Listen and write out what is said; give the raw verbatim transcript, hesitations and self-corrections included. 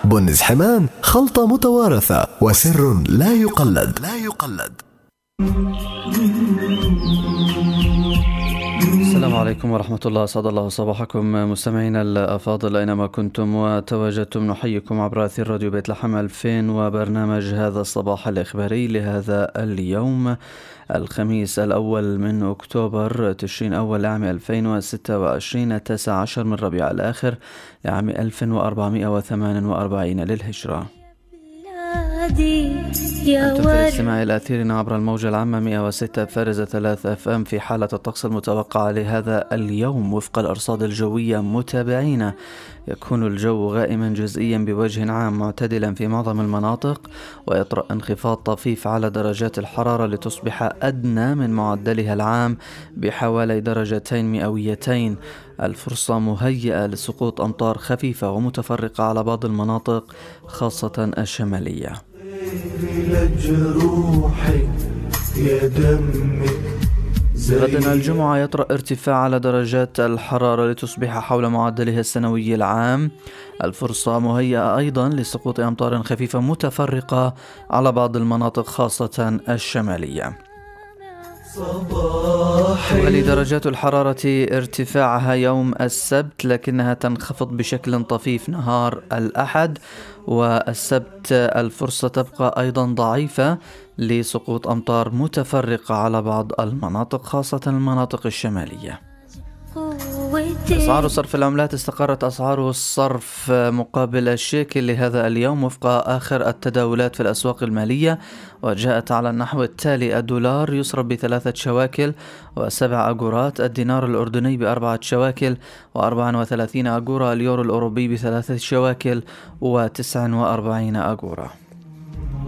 بنز حمان، خلطة متوارثة وسر لا يقلد لا يقلد. السلام عليكم ورحمة الله، أسعد الله صباحكم مستمعينا الأفاضل أينما كنتم وتواجدتم. نحييكم عبر أثير راديو بيت لحم ألفين وبرنامج هذا الصباح الإخباري لهذا اليوم الخميس الأول من أكتوبر تشرين أول لعام ألفين وستة وعشرين، التاسع عشر من ربيع الآخر لعام ألف وأربعمائة وثمانية وأربعين للهجرة. أنتم في الاستماع إلى أثيرنا عبر الموجة العامة مئة وستة فارزة ثلاثة أف أم. في حالة الطقس المتوقعة لهذا اليوم وفق الأرصاد الجوية متابعينا، يكون الجو غائما جزئيا بوجه عام معتدلا في معظم المناطق، ويطرأ انخفاض طفيف على درجات الحرارة لتصبح أدنى من معدلها العام بحوالي درجتين مئويتين. الفرصة مهيئة لسقوط أمطار خفيفة ومتفرقة على بعض المناطق خاصة الشمالية. غدا الجمعة يطرأ ارتفاع على درجات الحرارة لتصبح حول معدلها السنوي العام. الفرصة مهيئة أيضا لسقوط أمطار خفيفة متفرقة على بعض المناطق خاصة الشمالية. ولدرجات الحرارة ارتفاعها يوم السبت، لكنها تنخفض بشكل طفيف نهار الأحد، والسبت الفرصة تبقى أيضا ضعيفة لسقوط أمطار متفرقة على بعض المناطق خاصة المناطق الشمالية. أسعار صرف العملات: استقرت أسعار الصرف مقابل الشيكل لهذا اليوم وفق آخر التداولات في الأسواق المالية، وجاءت على النحو التالي: الدولار يصرف بثلاثة شواكل وسبع أجورات، الدينار الأردني بأربعة شواكل وأربعة وثلاثين أجورة، اليورو الأوروبي بثلاثة شواكل وتسع وأربعين أجورة.